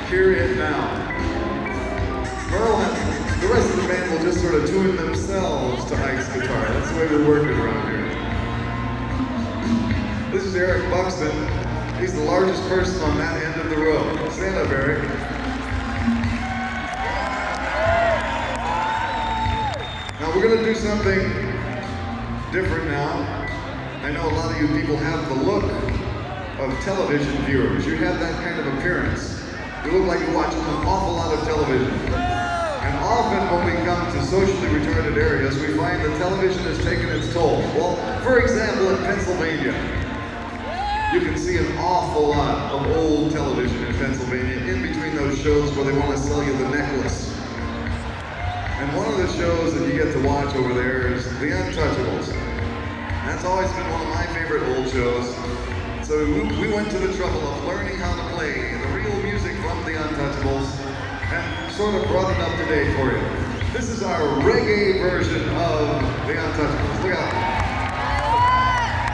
Hear It Now. Merle and the rest of the band will just sort of tune themselves to Ike's guitar. That's the way we work it around here. This is Eric Buxton. He's the largest person on that end of the row. Stand up, Eric. Now we're going to do something different now. I know a lot of you people have the look of television viewers. You have that kind of appearance. You look like you watch an awful lot of television. And often when we come to socially retarded areas, we find that television has taken its toll. Well, for example, in Pennsylvania, you can see an awful lot of old television in Pennsylvania in between those shows where they want to sell you the necklace. And one of the shows that you get to watch over there is The Untouchables. That's always been one of my favorite old shows. So we went to the trouble of learning how to play the real music from The Untouchables and sort of brought it up to date for you. This is our reggae version of